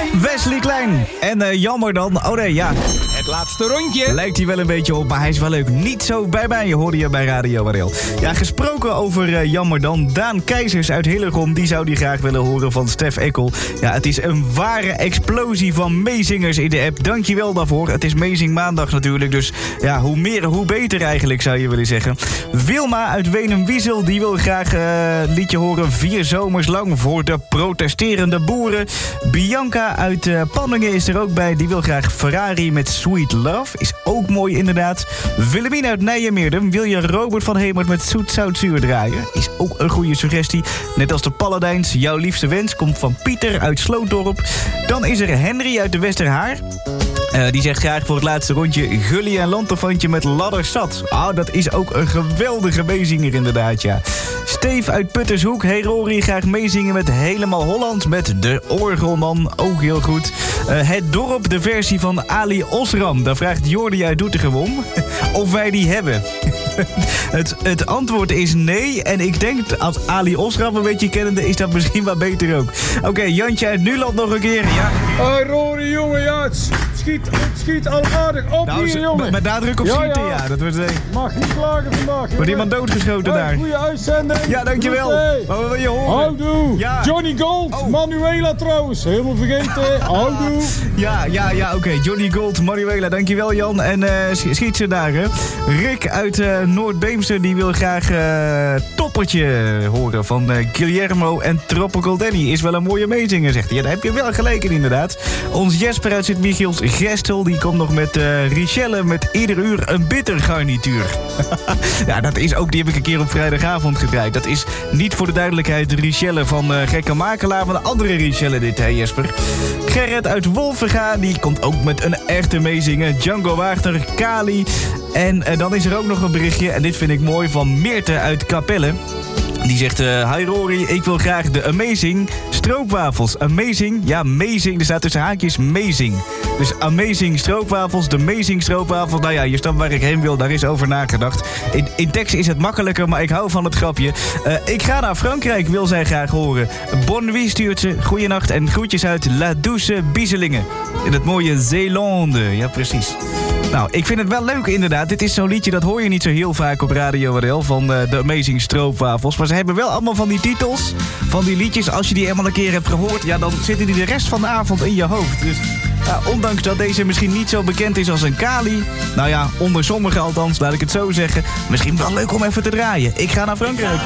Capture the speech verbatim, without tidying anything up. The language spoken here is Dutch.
Wesley Klein. En uh, jammer dan. Oh nee, ja. Het laatste rondje. Lijkt hij wel een beetje op, maar hij is wel leuk. Niet zo bij mij, hoorde je bij Radio Warel. Ja, gesproken over uh, jammer dan. Daan Keizers uit Hillegom, die zou die graag willen horen van Stef Ekkel. Ja, het is een ware explosie van meezingers in de app. Dankjewel daarvoor. Het is Meezing Maandag natuurlijk, dus ja, hoe meer, hoe beter eigenlijk, zou je willen zeggen. Wilma uit Wenum-Wiesel, die wil graag uh, een liedje horen. Vier zomers lang voor de protesterende boeren. Bianca uit uh, Panningen is er ook bij. Die wil graag Ferrari met Sweet Love. Is ook mooi inderdaad. Willemien uit Nijmeerden. Wil je Robert van Hemert met Zoet Zout Zuur draaien? Is ook een goede suggestie. Net als de Paladijns. Jouw liefste wens komt van Pieter uit Slootdorp. Dan is er Henry uit de Westerhaar. Uh, die zegt graag voor het laatste rondje Gully en Lanterfantje met Ladderzat. Ah, oh, dat is ook een geweldige meezinger inderdaad, ja. Steve uit Puttershoek. Hey Rory, graag meezingen met Helemaal Holland met De Orgelman. Ook heel goed. Uh, het dorp, de versie van Ali Osram. Daar vraagt Jordi uit Doetinchem om of wij die hebben. het, het antwoord is nee. En ik denk, als Ali Osram een beetje kennende, is dat misschien wat beter ook. Oké, okay, Jantje uit Nuland nog een keer. Ja. Hoi Rory, jongen, ja, het schiet, het schiet al aardig op nou, hier, jongen. Met nadruk op schieten, ja. ja. Dat wordt, uh... Mag niet klagen vandaag, jongen. Wordt iemand doodgeschoten hey, daar? Goeie uitzending. Ja, dankjewel. Hey. Wat wil je horen? Houdoe. Ja. Johnny Gold, oh. Manuela trouwens. Helemaal vergeten. Houdoe. Ja, ja, ja, oké. Okay. Johnny Gold, Manuela, dankjewel Jan. En uh, schiet ze daar, hè. Rick uit uh, Noord-Beemster, die wil graag uh, Toppertje horen van uh, Guillermo en Tropical Danny. Is wel een mooie meezinger, zegt hij. Ja, daar heb je wel gelijk in, inderdaad. Ons Jesper uit Sint-Michiels, Gestel, die komt nog met uh, Richelle met ieder uur een bitter garnituur. Ja, dat is ook, die heb ik een keer op vrijdagavond gedraaid. Dat is niet voor de duidelijkheid de Richelle van uh, Gekke Makelaar, maar de andere Richelle dit, hè Jesper. Gerrit uit Wolvenga, die komt ook met een echte meezingen. Django Wagner, Kali. En uh, dan is er ook nog een berichtje, en dit vind ik mooi, van Meerte uit Capelle. Die zegt, uh, hi Rory, ik wil graag de Amazing stroopwafels. Amazing, ja, amazing, er staat tussen haakjes amazing. Dus Amazing stroopwafels, de Amazing stroopwafels. Nou ja, je snapt waar ik heen wil, daar is over nagedacht. In, in tekst is het makkelijker, maar ik hou van het grapje. Uh, ik ga naar Frankrijk, wil zij graag horen. Bonne nuit stuurt ze, goeienacht en groetjes uit La Douce Bieselingen. In het mooie Zeelande, ja precies. Nou, ik vind het wel leuk inderdaad. Dit is zo'n liedje, dat hoor je niet zo heel vaak op Radio R L van uh, de Amazing Stroopwafels. Maar ze hebben wel allemaal van die titels, van die liedjes. Als je die eenmaal een keer hebt gehoord, ja, dan zitten die de rest van de avond in je hoofd. Dus ja, ondanks dat deze misschien niet zo bekend is als een Kali, nou ja, onder sommigen althans, laat ik het zo zeggen, misschien wel leuk om even te draaien. Ik ga naar Frankrijk.